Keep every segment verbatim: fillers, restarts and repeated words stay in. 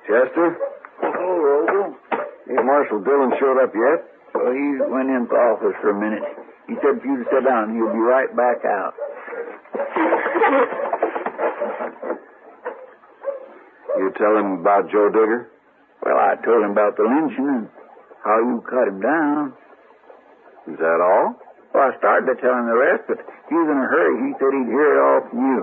Chester? Oh, Roble. Ain't Marshal Dillon showed up yet? Well, he went into the office for a minute. He said for you to sit down. He'll be right back out. You tell him about Joe Digger? Well, I told him about the lynching and how you cut him down. Is that all? Well, I started to tell him the rest, but he was in a hurry. He said he'd hear it all from you.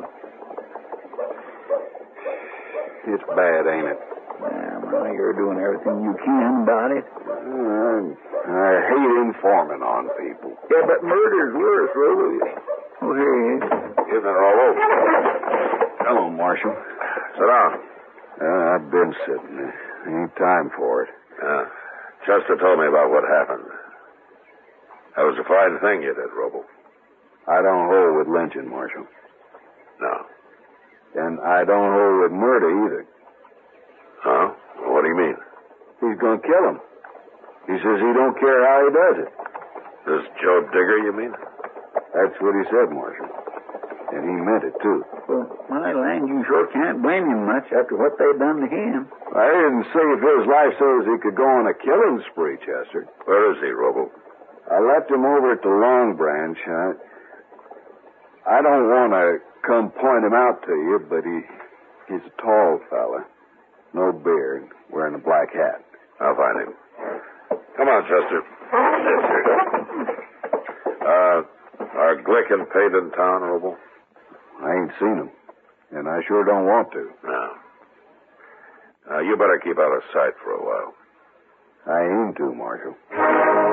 It's bad, ain't it? Yeah, well, you're doing everything you can about it. Uh, I hate informing on people. Yeah, but murder's worse, Robo. Oh, here he is. Evening, Robo. Hello, Marshal. Sit down. Uh, I've been sitting. Ain't time for it. Uh, Chester told me about what happened. That was a fine thing you did, Robo. I don't hold with lynching, Marshal. No. And I don't hold with murder either. Huh? What do you mean? He's going to kill him. He says he don't care how he does it. This Joe Digger, you mean? That's what he said, Marshal. And he meant it, too. Well, my land, you sure can't blame him much after what they done to him. I didn't save his life so as he could go on a killing spree, Chester. Where is he, Robo? I left him over at the Long Branch. I, I don't want to come point him out to you, but he he's a tall fella. No beard, wearing a black hat. I'll find him. Come on, Chester. Yes, sir. Uh, are Glick and Pate in town, Robo? I ain't seen him, and I sure don't want to. No. Uh, you better keep out of sight for a while. I aim to, Marshal.